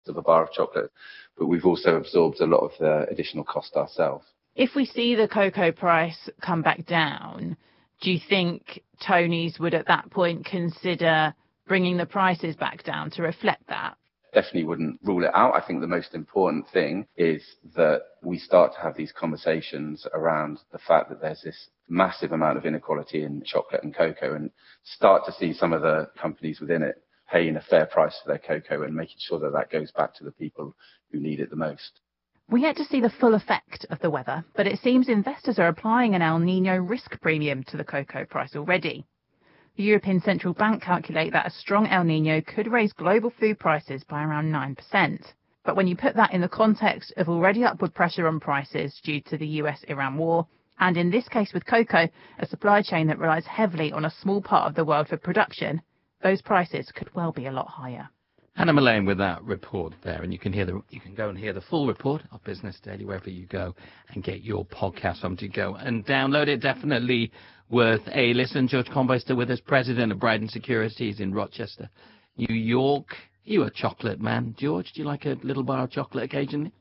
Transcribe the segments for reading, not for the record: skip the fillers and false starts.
of a bar of chocolate, but we've also absorbed a lot of the additional cost ourselves. If we see the cocoa price come back down, do you think Tony's would at that point consider bringing the prices back down to reflect that? Definitely wouldn't rule it out. I think the most important thing is that we start to have these conversations around the fact that there's this massive amount of inequality in chocolate and cocoa, and start to see some of the companies within it paying a fair price for their cocoa and making sure that that goes back to the people who need it the most. We're yet to see the full effect of the weather, but it seems investors are applying an El Niño risk premium to the cocoa price already. The European Central Bank calculate that a strong El Niño could raise global food prices by around 9%. But when you put that in the context of already upward pressure on prices due to the US-Iran war, and in this case with cocoa, a supply chain that relies heavily on a small part of the world for production, those prices could well be a lot higher. Hannah Mullane with that report there, and you can go and hear the full report of Business Daily wherever you go and get your podcast from to go and download it. Definitely worth a listen. George Conboy still with us, president of Bryden Securities in Rochester, New York. You a chocolate man, George? Do you like a little bar of chocolate occasionally?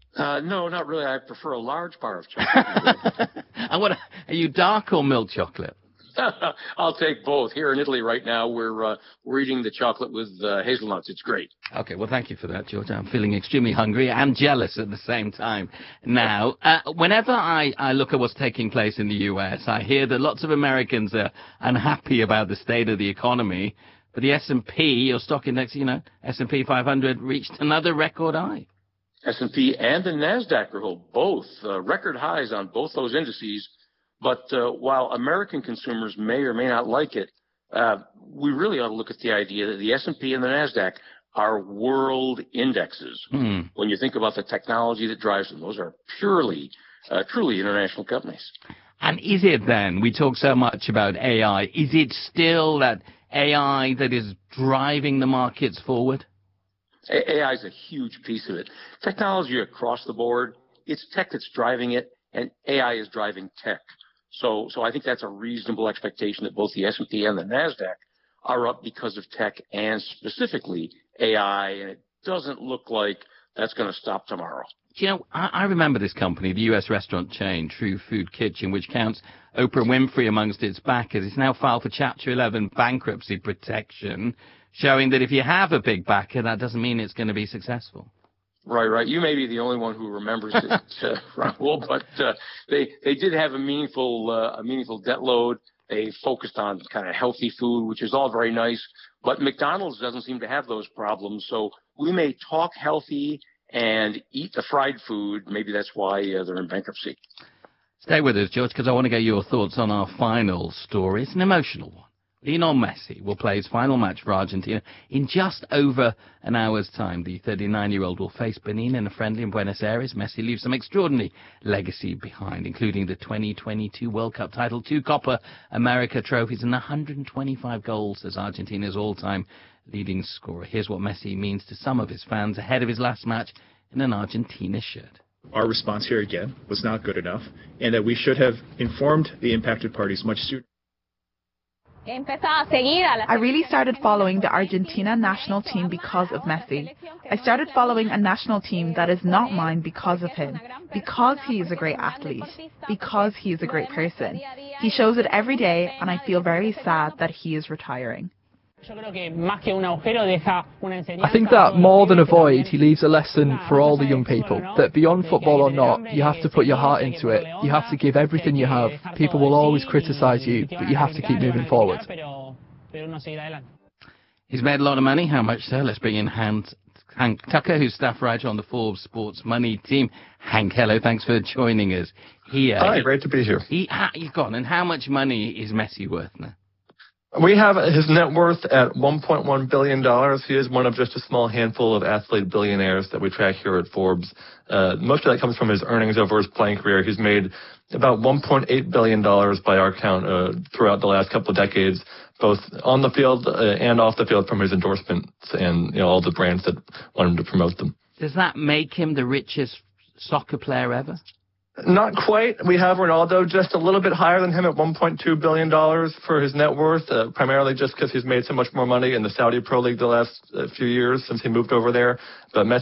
No, not really. I prefer a large bar of chocolate. And what are you, dark or milk chocolate? I'll take both. Here in Italy right now, we're eating the chocolate with hazelnuts. It's great. Okay, well, thank you for that, George. I'm feeling extremely hungry and jealous at the same time. Now, whenever I look at what's taking place in the U.S., I hear that lots of Americans are unhappy about the state of the economy, but the S&P, your stock index, S&P 500 reached another record high. S&P and the NASDAQ are both record highs on both those indices. But while American consumers may or may not like it, we really ought to look at the idea that the S&P and the NASDAQ are world indexes. When you think about the technology that drives them, those are truly international companies. And is it then, we talk so much about AI, is it still that AI that is driving the markets forward? AI is a huge piece of it. Technology across the board, it's tech that's driving it, and AI is driving tech. So I think that's a reasonable expectation that both the S&P and the NASDAQ are up because of tech and specifically AI, and it doesn't look like that's going to stop tomorrow. I remember this company, the U.S. restaurant chain, True Food Kitchen, which counts Oprah Winfrey amongst its backers. It's now filed for Chapter 11 bankruptcy protection, showing that if you have a big backer, that doesn't mean it's going to be successful. Right. You may be the only one who remembers it, Raul, but they did have a meaningful debt load. They focused on kind of healthy food, which is all very nice, but McDonald's doesn't seem to have those problems. So we may talk healthy and eat the fried food. Maybe that's why they're in bankruptcy. Stay with us, George, because I want to get your thoughts on our final story. It's an emotional one. Lionel Messi will play his final match for Argentina in just over an hour's time. The 39-year-old will face Benin in a friendly in Buenos Aires. Messi leaves some extraordinary legacy behind, including the 2022 World Cup title, 2 Copa America trophies, and 125 goals as Argentina's all-time leading scorer. Here's what Messi means to some of his fans ahead of his last match in an Argentina shirt. Our response here, again, was not good enough, and that we should have informed the impacted parties much sooner. I really started following the Argentina national team because of Messi. I started following a national team that is not mine because of him, because he is a great athlete, because he is a great person. He shows it every day, and I feel very sad that he is retiring. I think that more than a void, he leaves a lesson for all the young people, that beyond football or not, you have to put your heart into it. You have to give everything you have. People will always criticise you, but you have to keep moving forward. He's made a lot of money. How much so? Let's bring in Hank Tucker, who's staff writer on the Forbes Sports Money team. Hank, hello, thanks for joining us here. Hi, great to be here. You've gone, and how much money is Messi worth now? We have his net worth at $1.1 billion. He is one of just a small handful of athlete billionaires that we track here at Forbes. Most of that comes from his earnings over his playing career. He's made about $1.8 billion by our count throughout the last couple of decades, both on the field and off the field from his endorsements and all the brands that want him to promote them. Does that make him the richest soccer player ever? Not quite. We have Ronaldo just a little bit higher than him at $1.2 billion for his net worth, primarily just because he's made so much more money in the Saudi Pro League the last few years since he moved over there. But Messi